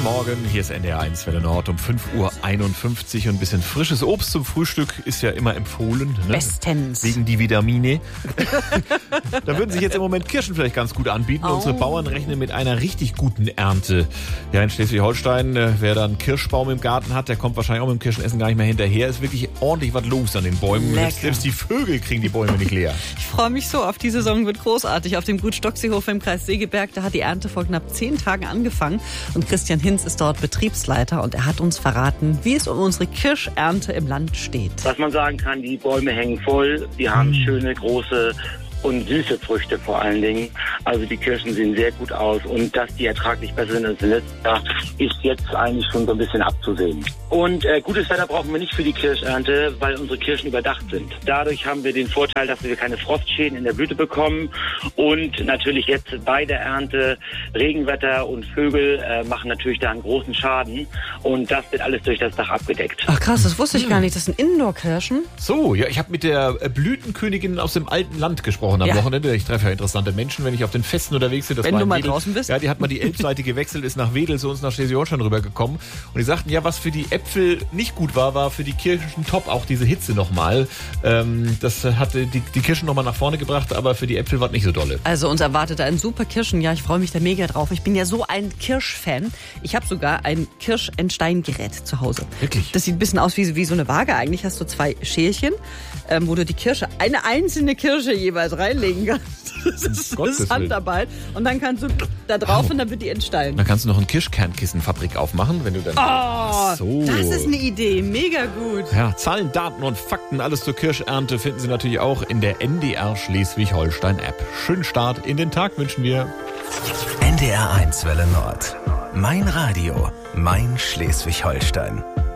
Morgen, hier ist NDR 1 Welle Nord um 5.51 Uhr und ein bisschen frisches Obst zum Frühstück ist ja immer empfohlen. Ne? Bestens. Wegen die Vitamine. Da würden sich jetzt im Moment Kirschen vielleicht ganz gut anbieten. Unsere Bauern rechnen mit einer richtig guten Ernte. Ja, in Schleswig-Holstein, wer da einen Kirschbaum im Garten hat, der kommt wahrscheinlich auch mit dem Kirschenessen gar nicht mehr hinterher. Ist wirklich ordentlich was los an den Bäumen. Selbst die Vögel kriegen die Bäume nicht leer. Ich freue mich so auf die Saison, wird großartig. Auf dem Gut Stockseehof im Kreis Segeberg, da hat die Ernte vor knapp 10 Tagen angefangen. Und Christian Hinz ist dort Betriebsleiter und er hat uns verraten, wie es um unsere Kirschernte im Land steht. Was man sagen kann, die Bäume hängen voll, die haben schöne, große und süße Früchte vor allen Dingen. Also die Kirschen sehen sehr gut aus und dass die ertraglich besser sind als letztes Jahr, ist jetzt eigentlich schon so ein bisschen abzusehen. Und gutes Wetter brauchen wir nicht für die Kirschernte, weil unsere Kirschen überdacht sind. Dadurch haben wir den Vorteil, dass wir keine Frostschäden in der Blüte bekommen und natürlich jetzt bei der Ernte Regenwetter und Vögel machen natürlich da einen großen Schaden und das wird alles durch das Dach abgedeckt. Ach krass, das wusste ich gar nicht. Das sind Indoor-Kirschen. So, ja, ich habe mit der Blütenkönigin aus dem alten Land gesprochen am Wochenende. Ich treffe ja interessante Menschen, wenn ich auf den Festen unterwegs bin. Das wenn war du mal Wedel. Draußen bist. Ja, die hat mal die Elbseite gewechselt, ist nach Wedel zu uns nach Schleswig-Holstein rübergekommen. Und die sagten, ja, was für die Äpfel nicht gut war für die Kirschen top, auch diese Hitze nochmal. Das hat die Kirschen nochmal nach vorne gebracht, aber für die Äpfel war es nicht so dolle. Also uns erwartet ein super Kirschenjahr. Ich freue mich da mega drauf. Ich bin ja so ein Kirschfan. Ich habe sogar ein Kirschentsteingerät zu Hause. Wirklich? Das sieht ein bisschen aus wie so eine Waage. Eigentlich hast du 2 Schälchen, wo du die Kirsche, eine einzelne Kirsche jeweils reinlegen kannst. Das ist Handarbeit. Und dann kannst du da drauf und dann wird die entsteinen. Dann kannst du noch eine Kirschkernkissenfabrik aufmachen, wenn du dann... Oh, das ist eine Idee. Mega gut. Ja, Zahlen, Daten und Fakten, alles zur Kirschernte finden Sie natürlich auch in der NDR Schleswig-Holstein App. Schönen Start in den Tag wünschen wir. NDR 1 Welle Nord. Mein Radio, mein Schleswig-Holstein.